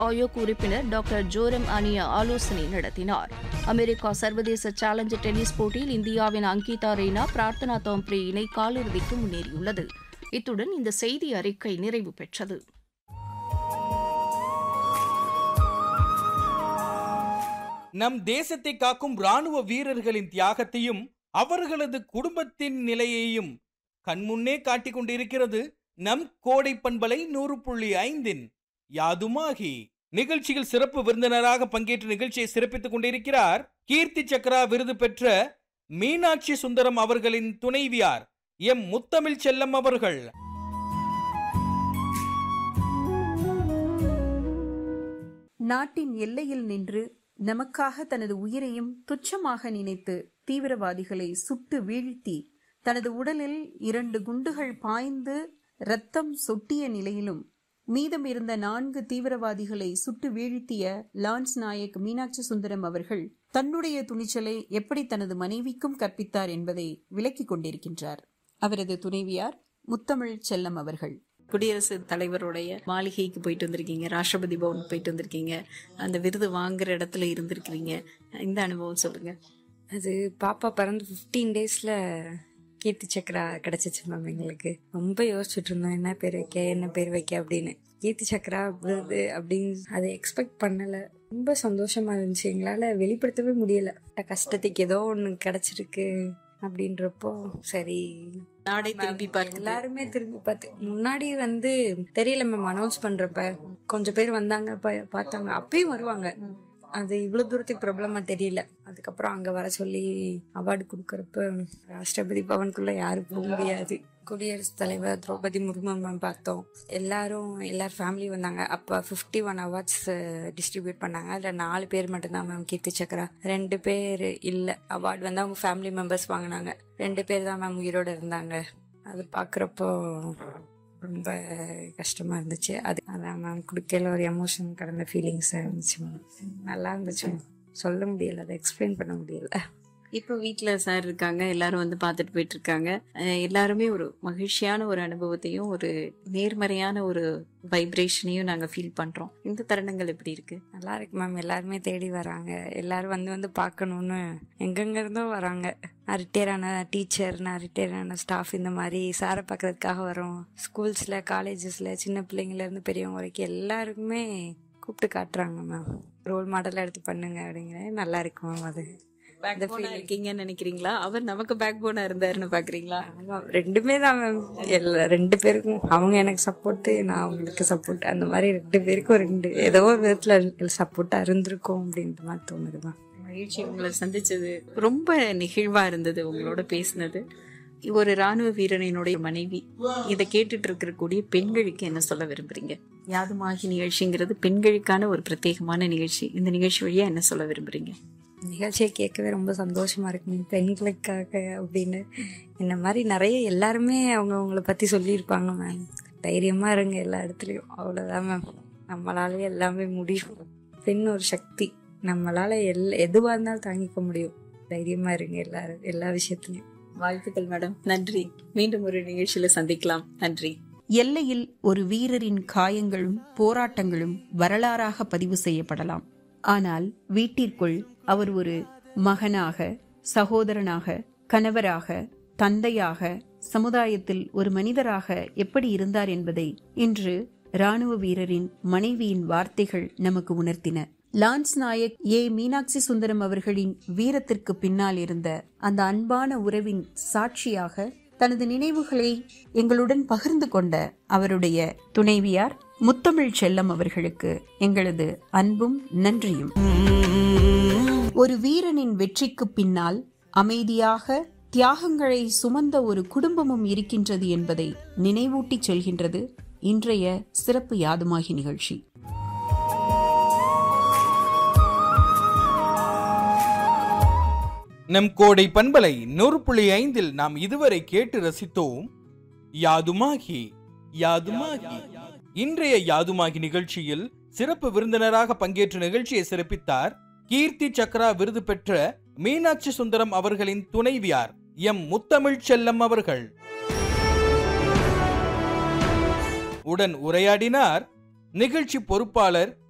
ஆயோக் உறுப்பினர் டாக்டர் ஜோரம் அனியா ஆலோசனை நடத்தினார். அமெரிக்கா சர்வதேச சேலஞ்சர் டென்னிஸ் போட்டியில் இந்தியாவின் அங்கிதா ரெய்னா, பிரார்த்தனா தாம்ப்ரே இணை காலிறுதிக்கு முன்னேறியுள்ளது. இத்துடன் இந்த செய்தி அறிக்கை நிறைவு பெற்றது. நம் தேசத்தை காக்கும் ராணுவ வீரர்களின் தியாகத்தையும் அவர்களது குடும்பத்தின் நிலையையும் கண்முன்னே காட்டிக் கொண்டிருக்கிறது நம் கோடை பண்பலை 100.5 யாதுமாகி நிகழ்ச்சியில் சிறப்பு விருந்தினராக பங்கேற்று நிகழ்ச்சியை சிறப்பித்துக் கொண்டிருக்கிறார் கீர்த்தி சக்ரா விருது பெற்ற மீனாட்சி சுந்தரம் அவர்களின் துணைவியார் எம் முத்தமிழ் செல்லம் அவர்கள். நாட்டின் எல்லையில் நின்று நமக்காக தனது உயிரையும் துச்சமாக நினைத்து தீவிரவாதிகளை சுட்டு வீழ்த்தி தனது உடலில் 2 குண்டுகள் பாய்ந்து இரத்தம் சொட்டிய நிலையிலும் மீதம் இருந்த 4 தீவிரவாதிகளை சுட்டு வீழ்த்திய லான்ஸ் நாயக் மீனாட்சி சுந்தரம் அவர்கள் தன்னுடைய துணிச்சலை எப்படி தனது மனைவிக்கும் கற்பித்தார் என்பதை விளக்கிக் கொண்டிருக்கின்றார் அவரது துணைவியார் முத்தமிழ் செல்லம் அவர்கள். குடியரசுத் தலைவருடைய மாளிகைக்கு போயிட்டு வந்திருக்கீங்க, ராஷ்டிரபதி பவனுக்கு போயிட்டு வந்திருக்கீங்க, அந்த விருது வாங்குற இடத்துல இருந்திருக்கிறீங்க. இந்த அனுபவம் சொல்லுங்க. அது பாப்பா பிறந்து 15 daysல கீர்த்தி சக்ரா கிடைச்சிச்சு மேம். எங்களுக்கு ரொம்ப யோசிச்சுட்டு இருந்தோம் என்ன பேர் வைக்க அப்படின்னு. கீர்த்தி சக்ரா விருது அப்படின்னு அதை எக்ஸ்பெக்ட் பண்ணல. ரொம்ப சந்தோஷமா இருந்துச்சு. எங்களால வெளிப்படுத்தவே முடியல. கஷ்டத்துக்கு ஏதோ ஒண்ணு கிடைச்சிருக்கு அப்படின்றப்போ சரி நாடே திரும்பி பார்த்து எல்லாருமே திரும்பி பார்த்து முன்னாடி தெரியல மேம். அனௌன்ஸ் பண்றப்ப கொஞ்சம் பேர் வந்தாங்க, பார்த்தாங்க, அப்பயும் வருவாங்க. அது இவ்வளவு தூரத்துக்கு ப்ராப்ளமா தெரியல. அதுக்கப்புறம் அங்க வர சொல்லி அவார்டு கொடுக்கறப்ப ராஷ்டிரபதி பவனுக்குள்ள யாரும் போக முடியாது. குடியரசுத் தலைவர் திரௌபதி முர்மு மேம் பார்த்தோம். எல்லார் ஃபேமிலி வந்தாங்க. அப்ப 51 அவார்ட்ஸ் டிஸ்ட்ரிபியூட் பண்ணாங்க. அதுல 4 பேர் மட்டும்தான் மேம் கீர்த்தி சக்ரா. 2 பேர் இல்ல. அவார்டு அவங்க ஃபேமிலி மெம்பர்ஸ் வாங்கினாங்க. 2 பேர் தான் மேம் உயிரோட இருந்தாங்க. அது பாக்குறப்போ ரொம்ப கஷ்டமா இருந்துச்சு. அதான் மேம் குடுக்கையில ஒரு எமோஷன் கடந்த ஃபீலிங்ஸ் இருந்துச்சு மேம். நல்லா இருந்துச்சு மேம். சொல்ல முடியல, அதை எக்ஸ்பிளைன் பண்ண முடியல. இப்போ வீட்டுல சார் இருக்காங்க, எல்லாரும் பார்த்துட்டு போயிட்டு இருக்காங்க. எல்லாருமே ஒரு மகிழ்ச்சியான ஒரு அனுபவத்தையும் ஒரு நேர்மறையான ஒரு வைப்ரேஷனையும் நாங்க ஃபீல் பண்றோம். இந்த தருணங்கள் எப்படி இருக்கு? நல்லா இருக்கு மேம். எல்லாருமே தேடி வராங்க. எல்லாரும் வந்து பார்க்கணும்னு எங்கெங்க இருந்தோ வராங்க. நான் ரிட்டையர் ஆன டீச்சர், நான் ரிட்டையர் ஆன ஸ்டாஃப், இந்த மாதிரி சாரை பார்க்கறதுக்காக வரோம். ஸ்கூல்ஸ்ல, காலேஜஸ்ல, சின்ன பிள்ளைங்கள இருந்து பெரியவங்க வரைக்கும் எல்லாருக்குமே கூப்பிட்டு காட்டுறாங்க மேம். ரோல் மாடல் எடுத்து பண்ணுங்க அப்படிங்கிற. நல்லா இருக்கு மேம். அது இருக்கீங்கன்னு நினைக்கிறீங்களா? அவர் நமக்கு பேக் போனா இருந்தாருன்னு பாக்குறீங்களா? ரெண்டுமே தான் மேம். 2 பேருக்கும் அவங்க எனக்கு சப்போர்ட், நான் அவங்களுக்கு சப்போர்ட். அந்த மாதிரி 2 பேருக்கும் ஏதோ ஒரு விதத்துல சப்போர்ட்டா இருந்திருக்கும் அப்படின்ற மாதிரி தோணுதுதான். மகிழ்ச்சி. உங்களை சந்திச்சது ரொம்ப நெகிழ்வா இருந்தது. உங்களோட பேசினது. ஒரு ராணுவ வீரனினுடைய மனைவி இதை கேட்டுட்டு இருக்கக்கூடிய பெண்களுக்கு என்ன சொல்ல விரும்புறீங்க? யாதுமாகி நிகழ்ச்சிங்கிறது பெண்களுக்கான ஒரு பிரத்யேகமான நிகழ்ச்சி. இந்த நிகழ்ச்சி வழியா என்ன சொல்ல விரும்புறீங்க? நிகழ்ச்சியை கேட்கவே ரொம்ப சந்தோஷமா இருக்கு. பெண்களுக்காக அப்படின்னு இந்த மாதிரி நிறைய எல்லாருமே அவங்கள பத்தி சொல்லியிருப்பாங்க மேம். தைரியமா இருங்க எல்லா இடத்துலயும், அவ்வளவுதான் மேம். நம்மளால எல்லாமே முடியும். பெண் ஒரு சக்தி. நம்மளால எதுவா இருந்தாலும் தாங்கிக்க முடியும். தைரியமா இருங்க எல்லாரும், எல்லா விஷயத்திலயும். வாழ்த்துக்கள் மேடம். நன்றி. மீண்டும் ஒரு நிகழ்ச்சியில சந்திக்கலாம். நன்றி. எல்லையில் ஒரு வீரரின் காயங்களும் போராட்டங்களும் வரலாறாக பதிவு செய்யப்படலாம். ஆனால் வீட்டிற்குள் அவர் ஒரு மகனாக, சகோதரனாக, கணவராக, தந்தையாக, சமுதாயத்தில் ஒரு மனிதராக எப்படி இருந்தார் என்பதை இன்று ராணுவ வீரரின் மனைவியின் வார்த்தைகள் நமக்கு உணர்த்தின. லான்ஸ் நாயக் மீனாட்சி சுந்தரம் அவர்களின் வீரத்திற்கு பின்னால் இருந்த அந்த அன்பான உறவின் சாட்சியாக தனது நினைவுகளை எங்களுடன் பகிர்ந்து கொண்ட அவருடைய துணைவியார் முத்தமிழ் செல்லம் அவர்களுக்கு எங்களது அன்பும் நன்றியும். ஒரு வீரனின் வெற்றிக்கு பின்னால் அமைதியாக தியாகங்களை சுமந்த ஒரு குடும்பமும் இருக்கின்றது என்பதை நினைவூட்டி சொல்கின்றது இன்றைய சிறப்பு யாதுமாகி நிகழ்ச்சி. நம் கோடை பண்பலை 100.5 நாம் இதுவரை கேட்டு ரசித்தோம் யாதுமாகி. இன்றைய யாதுமாகி நிகழ்ச்சியில் சிறப்பு விருந்தினராக பங்கேற்ற நிகழ்ச்சியை சிறப்பித்தார் கீர்த்தி சக்ரா விருது பெற்ற மீனாட்சி சுந்தரம் அவர்களின் துணைவியார் எம் முத்தமிழ் செல்லம் அவர்கள். உடன் உரையாடினார் நிகழ்ச்சி பொறுப்பாளர்